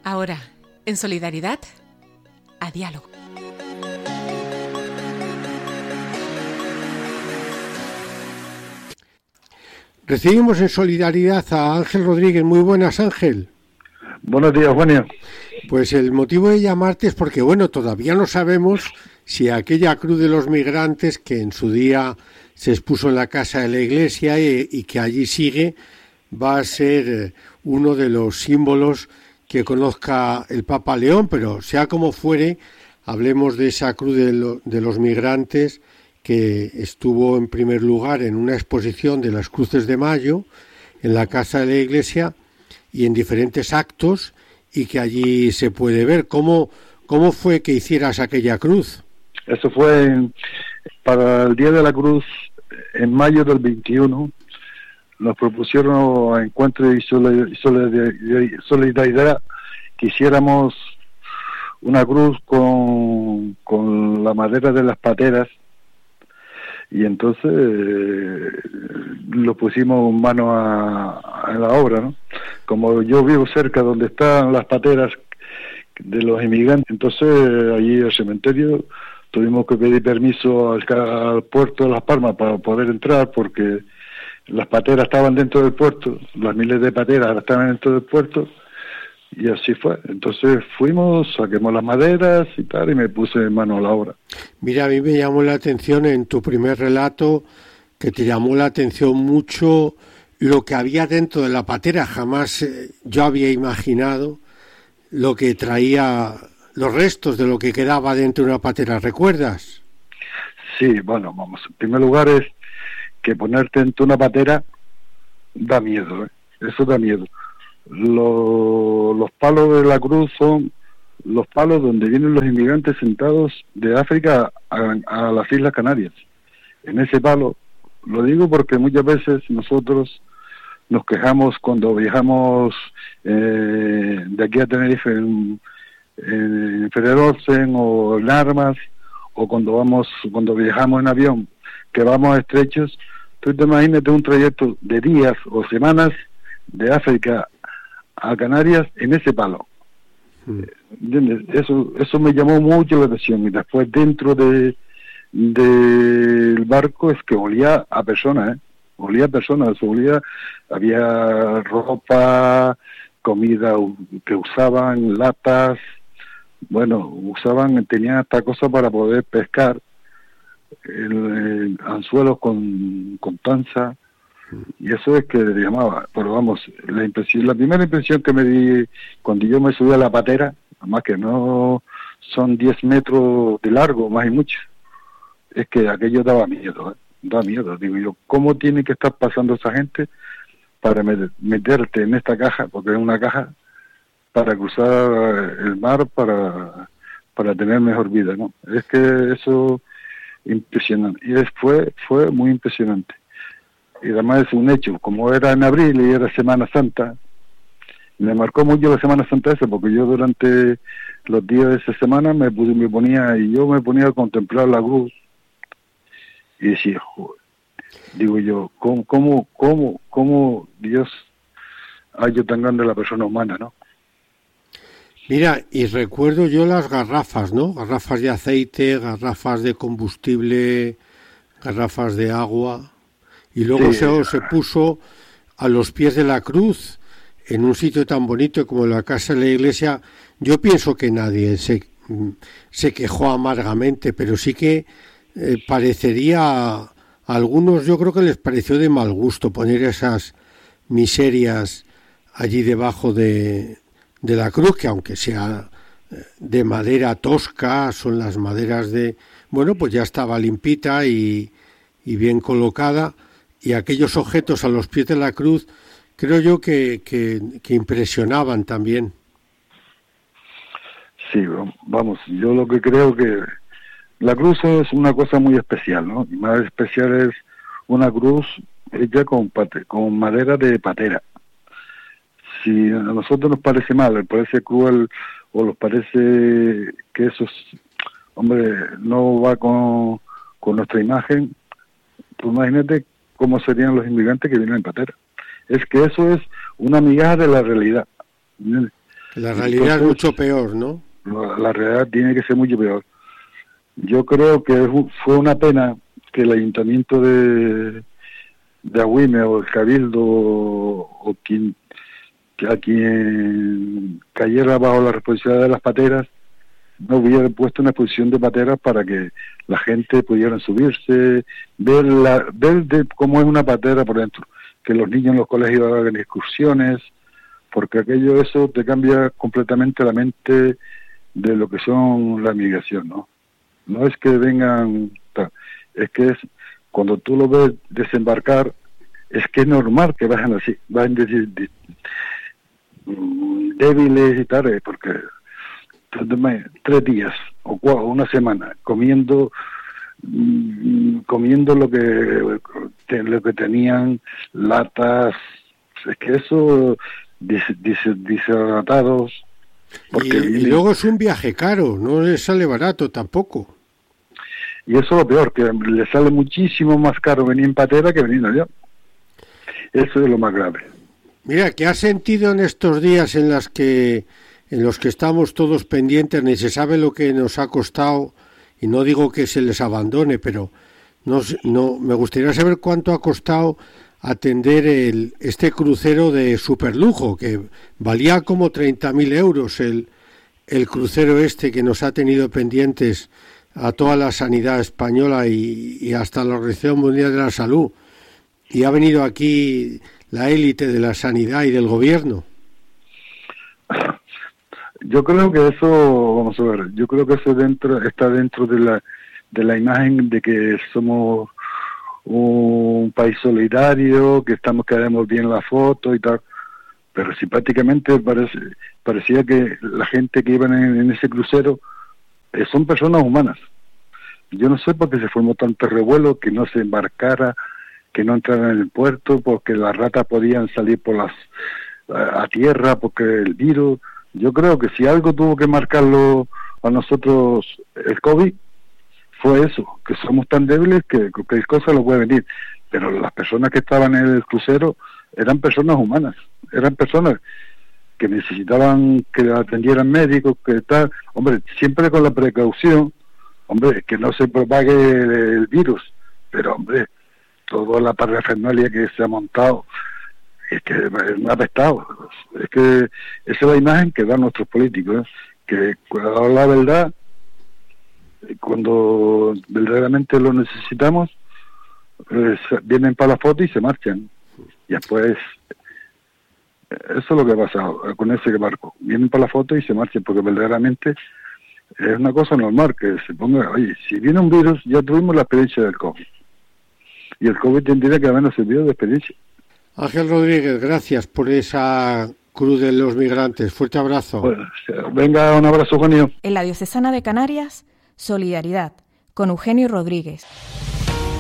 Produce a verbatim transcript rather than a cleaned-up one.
Ahora, en solidaridad, a diálogo. Recibimos en solidaridad a Ángel Rodríguez. Muy buenas, Ángel. Buenos días, Juanio. Pues el motivo de llamarte es porque, bueno, todavía no sabemos si aquella cruz de los migrantes que en su día se expuso en la casa de la iglesia y, y que allí sigue, va a ser uno de los símbolos que conozca el Papa León, pero sea como fuere, hablemos de esa cruz de, lo, de los migrantes que estuvo en primer lugar en una exposición de las Cruces de Mayo en la casa de la iglesia y en diferentes actos, y que allí se puede ver. ¿Cómo, cómo fue que hicieras aquella cruz? Eso fue en, para el Día de la Cruz, en mayo del veintiuno, nos propusieron a Encuentro y Solidaridad que hiciéramos una cruz con, con la madera de las pateras, y entonces eh, lo pusimos mano a, a la obra, ¿no? Como yo vivo cerca donde están las pateras de los inmigrantes, entonces allí el cementerio tuvimos que pedir permiso al, al puerto de Las Palmas para poder entrar, porque las pateras estaban dentro del puerto, las miles de pateras estaban dentro del puerto, y así fue. Entonces fuimos, saquemos las maderas y tal, y me puse mano a la obra. Mira, a mí me llamó la atención en tu primer relato, que te llamó la atención mucho lo que había dentro de la patera. Jamás eh, yo había imaginado lo que traía, los restos de lo que quedaba dentro de una patera. ¿Recuerdas? Sí, bueno, vamos, en primer lugar es que ponerte dentro de una patera da miedo, ¿eh? Eso da miedo. Lo, los palos de la cruz son los palos donde vienen los inmigrantes sentados de África a, a las Islas Canarias. En ese palo, lo digo porque muchas veces nosotros nos quejamos cuando viajamos eh, de aquí a Tenerife en, en Ferrer Olsen o en Armas, o cuando vamos cuando viajamos en avión, que vamos a estrechos. Tú te imagínate un trayecto de días o semanas de África a Canarias en ese palo. ¿Entiendes? Eso eso me llamó mucho la atención. Y después dentro de del barco es que olía a personas, ¿eh? Olía a personas, olía, había ropa, comida que usaban, latas, bueno, usaban, tenían hasta cosas para poder pescar, el, el, anzuelos con, con tanza. Y eso es que le llamaba, pero vamos, la impresión, la primera impresión que me di cuando yo me subí a la patera, además que no son diez metros de largo, más y mucho, es que aquello daba miedo, ¿eh? Da miedo, digo yo, ¿cómo tiene que estar pasando esa gente para meterte en esta caja, porque es una caja para cruzar el mar para, para tener mejor vida, ¿no? Es que eso, impresionante, y fue, fue muy impresionante. Y además es un hecho, como era en abril y era Semana Santa, me marcó mucho la Semana Santa esa, porque yo durante los días de esa semana me, me ponía, y yo me ponía a contemplar la cruz, y decía, joder, digo yo, ¿cómo, cómo, cómo, cómo Dios ha hecho tan grande la persona humana, ¿no? Mira, y recuerdo yo las garrafas, ¿no? Garrafas de aceite, garrafas de combustible, garrafas de agua. Y luego sí. se, se puso a los pies de la cruz, en un sitio tan bonito como la casa de la iglesia. Yo pienso que nadie se, se quejó amargamente, pero sí que eh, parecería, a algunos yo creo que les pareció de mal gusto poner esas miserias allí debajo de, de la cruz, que aunque sea de madera tosca, son las maderas de... Bueno, pues ya estaba limpita y, y bien colocada. Y aquellos objetos a los pies de la cruz, creo yo que, que, que impresionaban también. Sí, vamos, yo lo que creo que la cruz es una cosa muy especial, ¿no? Y más especial es una cruz hecha con, pate, con madera de patera. Si a nosotros nos parece mal, nos parece cruel, o nos parece que eso, es, hombre, no va con, con nuestra imagen, pues imagínate cómo serían los inmigrantes que vienen en patera. Es que eso es una migaja de la realidad. La realidad Entonces, es mucho peor, ¿no? La, la realidad tiene que ser mucho peor. Yo creo que fue una pena que el ayuntamiento de, de Agüime o el Cabildo o, o quien, que a quien cayera bajo la responsabilidad de las pateras no hubiera puesto una exposición de pateras para que la gente pudiera subirse, ver, la, ver de cómo es una patera por dentro, que los niños en los colegios hagan excursiones, porque aquello, eso te cambia completamente la mente de lo que son la migración, ¿no? No es que vengan, es que es cuando tú lo ves desembarcar, es que es normal que vayan así, vayan de, de, de, débiles y tal, porque tres días o cuatro, una semana comiendo comiendo lo que lo que tenían, latas, es que eso deshidratados. Y, y luego es un viaje caro, no les sale barato tampoco. Y eso es lo peor, que les sale muchísimo más caro venir en patera que venir allá. Eso es lo más grave. Mira, ¿qué has sentido en estos días en las que en los que estamos todos pendientes, ni se sabe lo que nos ha costado, y no digo que se les abandone, pero no, no me gustaría saber cuánto ha costado atender el, este crucero de superlujo, que valía como treinta mil euros el, el crucero este que nos ha tenido pendientes a toda la sanidad española y, y hasta la Organización Mundial de la Salud, y ha venido aquí la élite de la sanidad y del gobierno. Yo creo que eso, vamos a ver, yo creo que eso dentro está dentro de la de la imagen de que somos un país solidario, que estamos que haremos bien la foto y tal, pero simpáticamente parece, parecía que la gente que iban en, en ese crucero eh, son personas humanas. Yo no sé por qué se formó tanto revuelo, que no se embarcara, que no entrara en el puerto, porque las ratas podían salir por las a, a tierra, porque el virus. Yo creo que si algo tuvo que marcarlo a nosotros el COVID, fue eso, que somos tan débiles que cualquier cosa lo puede venir. Pero las personas que estaban en el crucero eran personas humanas, eran personas que necesitaban que atendieran médicos, que tal, hombre, siempre con la precaución, hombre, que no se propague el, el virus, pero hombre, toda la parafernalia que se ha montado, es que me ha apestado. Es que esa es la imagen que dan nuestros políticos, ¿eh? Que cuando la verdad, cuando verdaderamente lo necesitamos, pues, vienen para la foto y se marchan. Y después, eso es lo que ha pasado con ese barco. Vienen para la foto y se marchan, porque verdaderamente es una cosa normal que se ponga, oye, si viene un virus, ya tuvimos la experiencia del COVID. Y el COVID tendría que habernos servido de experiencia. Ángel Rodríguez, gracias por esa cruz de los migrantes. Fuerte abrazo. Pues, venga, un abrazo, Eugenio. En la Diocesana de Canarias, Solidaridad, con Eugenio Rodríguez.